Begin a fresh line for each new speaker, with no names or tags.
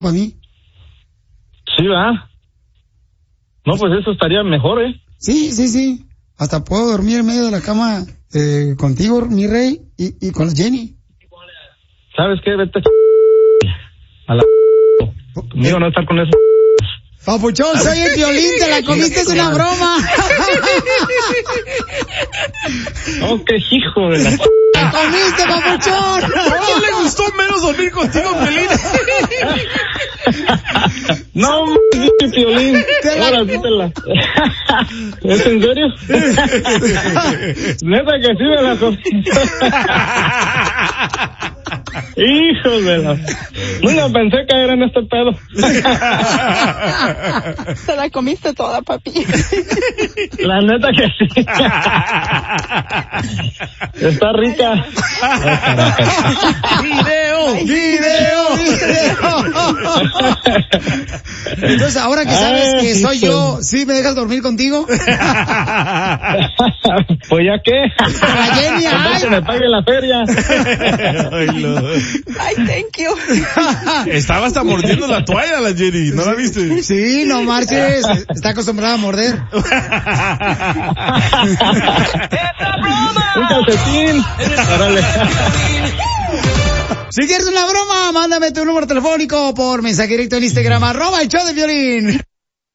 para mí.
Sí, ¿verdad? No, pues eso estaría mejor, ¿eh?
Sí. Hasta puedo dormir en medio de la cama contigo, mi rey, y con la Jenny.
¿Sabes qué? Vete a la... Conmigo no estar con eso.
Papuchón, soy el Piolín, te la comiste, es una broma.
Oh, qué hijo de la...
¡La comiste, papuchón!
¿No le gustó menos dormir contigo, Piolín?
No, Piolín. Ahora sí te la... ¿Es en serio? Neta que sí me la comí. Hijos de la... Nunca pensé caer en este pedo.
Se la comiste toda, papi.
La neta que sí. Está rica.
¡Video!
Entonces, ahora que sabes que soy yo, ¿sí me dejas dormir contigo?
Pues ya qué.
La Jenny,
Que me pague la feria.
Ay, thank you.
Estaba hasta mordiendo la toalla la Jenny, ¿no la viste?
Sí, no marches, está acostumbrada a morder.
Un calcetín. Órale.
Si quieres una broma, mándame tu número telefónico por mensaje directo en Instagram, @el show de Piolín.